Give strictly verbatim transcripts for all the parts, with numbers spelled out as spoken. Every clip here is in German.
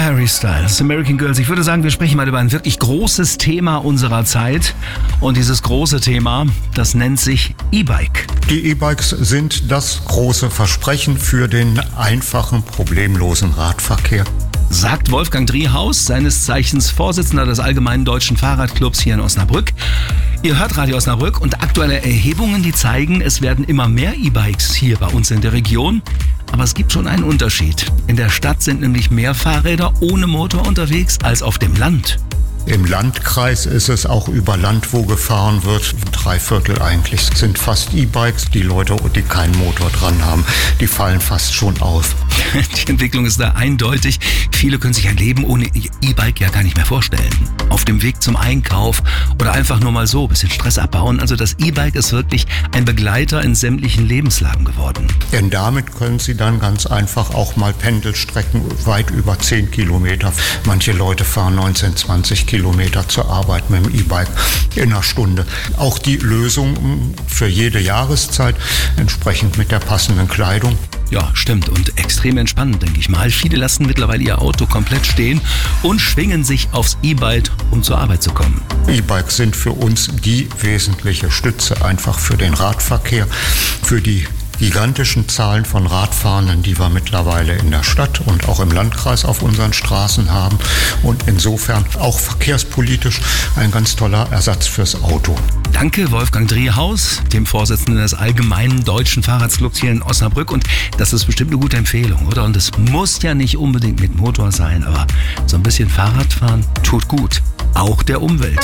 Harry Styles, American Girls. Ich würde sagen, wir sprechen mal über ein wirklich großes Thema unserer Zeit. Und dieses große Thema, das nennt sich E-Bike. Die E-Bikes sind das große Versprechen für den einfachen, problemlosen Radverkehr. Sagt Wolfgang Driehaus, seines Zeichens Vorsitzender des Allgemeinen Deutschen Fahrradclubs hier in Osnabrück. Ihr hört Radio Osnabrück und aktuelle Erhebungen, die zeigen, es werden immer mehr E-Bikes hier bei uns in der Region. Aber es gibt schon einen Unterschied. In der Stadt sind nämlich mehr Fahrräder ohne Motor unterwegs als auf dem Land. Im Landkreis ist es auch über Land, wo gefahren wird. Drei Viertel eigentlich sind fast E-Bikes. Die Leute, die keinen Motor dran haben, die fallen fast schon auf. Die Entwicklung ist da eindeutig. Viele können sich ein Leben ohne E-Bike ja gar nicht mehr vorstellen. Auf dem Weg zum Einkauf oder einfach nur mal so ein bisschen Stress abbauen. Also das E-Bike ist wirklich ein Begleiter in sämtlichen Lebenslagen geworden. Denn damit können Sie dann ganz einfach auch mal Pendelstrecken weit über zehn Kilometer. Manche Leute fahren neunzehn, zwanzig Kilometer zur Arbeit mit dem E-Bike in einer Stunde. Auch die Lösung für jede Jahreszeit, entsprechend mit der passenden Kleidung. Ja, stimmt. Und extrem entspannend, denke ich mal. Viele lassen mittlerweile ihr Auto komplett stehen und schwingen sich aufs E-Bike, um zur Arbeit zu kommen. E-Bikes sind für uns die wesentliche Stütze einfach für den Radverkehr, für die gigantischen Zahlen von Radfahrenden, die wir mittlerweile in der Stadt und auch im Landkreis auf unseren Straßen haben. Und insofern auch verkehrspolitisch ein ganz toller Ersatz fürs Auto. Danke, Wolfgang Driehaus, dem Vorsitzenden des Allgemeinen Deutschen Fahrradclubs hier in Osnabrück. Und das ist bestimmt eine gute Empfehlung, oder? Und es muss ja nicht unbedingt mit Motor sein, aber so ein bisschen Fahrradfahren tut gut. Auch der Umwelt.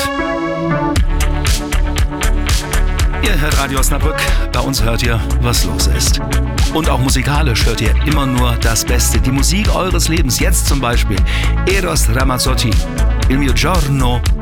Ihr hört Radio Osnabrück, bei uns hört ihr, was los ist. Und auch musikalisch hört ihr immer nur das Beste. Die Musik eures Lebens, jetzt zum Beispiel Eros Ramazzotti, Il mio giorno